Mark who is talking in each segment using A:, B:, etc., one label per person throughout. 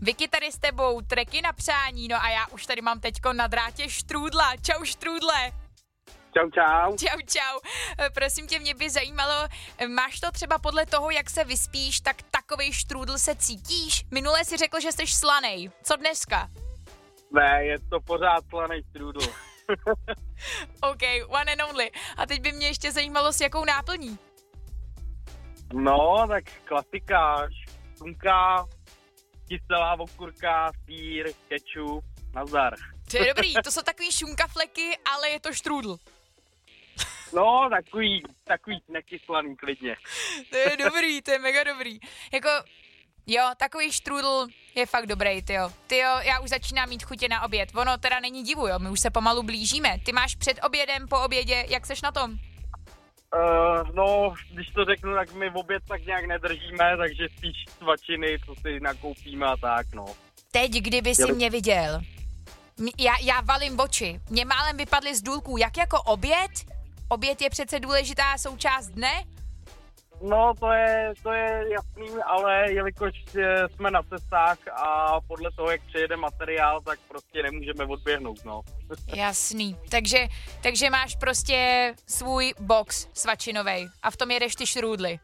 A: Vicky tady s tebou, treky na přání, no a já už tady mám teďko na drátě Štrůdla. Čau Štrůdle.
B: Čau, čau.
A: Čau. Prosím tě, mě by zajímalo, máš to třeba podle toho, jak se vyspíš, tak takovej štrůdl se cítíš? Minule si řekl, že jsi slanej. Co dneska?
B: Ne, je to pořád slanej strůdl.
A: OK, one and only. A teď by mě ještě zajímalo, s jakou náplní.
B: No, tak klasika, šunka, kyselá okurka, sýr, kečup, nazdar.
A: To je dobrý, to jsou takový šunkafleky, ale je to štrůdl.
B: No, takový nekyslaný klidně.
A: To je dobrý, to je mega dobrý. Jako, jo, takový štrůdl je fakt dobrý, tyjo. Já už začínám mít chutě na oběd. Ono teda není divu, jo, my už se pomalu blížíme. Ty máš před obědem, po obědě, jak seš na tom?
B: No, když to řeknu, tak my v oběd tak nějak nedržíme, takže spíš svačiny, co si nakoupíme a tak, no.
A: Teď, kdyby si mě viděl. Já valím oči. Mě málem vypadly z důlků. Jak jako oběd? Oběd je přece důležitá součást dne?
B: No, to je jasný, ale jelikož jsme na cestách a podle toho, jak přejede materiál, tak prostě nemůžeme odběhnout, no.
A: Jasný. Takže máš prostě svůj box svačinovej a v tom jedeš ty štrůdly.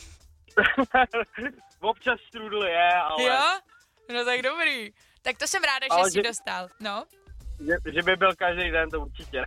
B: Občas štrůdl je, ale...
A: Jo? No tak dobrý. Tak to jsem ráda, že jsi dostal. No.
B: Že by byl každý den, to určitě.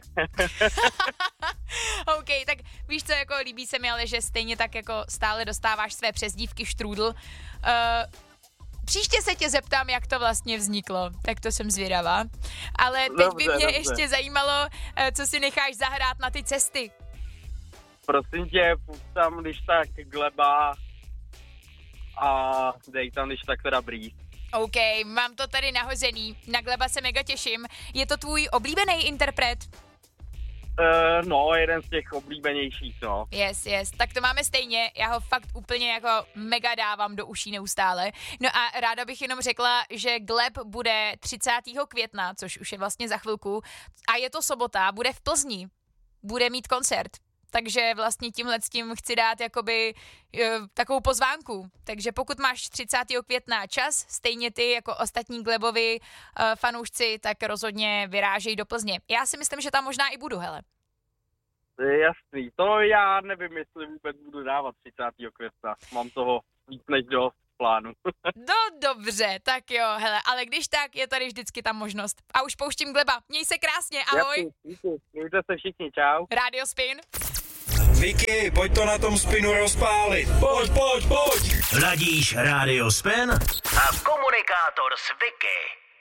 A: OK, tak víš co, jako líbí se mi, ale že stejně tak jako stále dostáváš své přezdívky štrůdl. Příště se tě zeptám, jak to vlastně vzniklo, tak to jsem zvědavá. Ale teď by mě ještě zajímalo, co si necháš zahrát na ty cesty.
B: Prosím tě, tam když tak Gleba a dej tam když tak teda Breeze.
A: OK, mám to tady nahozený, na Gleba se mega těším. Je to tvůj oblíbený interpret?
B: No, jeden z těch oblíbenějších, no.
A: Yes, tak to máme stejně, já ho fakt úplně jako mega dávám do uší neustále. No a ráda bych jenom řekla, že Gleb bude 30. května, což už je vlastně za chvilku, a je to sobota, bude v Plzni, bude mít koncert. Takže vlastně tímhletím chci dát jakoby takovou pozvánku. Takže pokud máš 30. května čas, stejně ty jako ostatní Glebovi fanoušci, tak rozhodně vyrážej do Plzně. Já si myslím, že tam možná i budu, hele.
B: Jasný, to já nevím, jestli vůbec budu dávat 30. května. Mám toho víc než dost plánu.
A: No dobře, tak jo, hele, ale když tak, je tady vždycky ta možnost. A už pouštím Gleba. Měj se krásně, ahoj.
B: Mějte se všichni, čau.
A: Radio Spin.
C: Vicky, pojď to na tom spinu rozpálit. Pojď.
D: Ladíš Radio Spin a komunikátor s Vicky.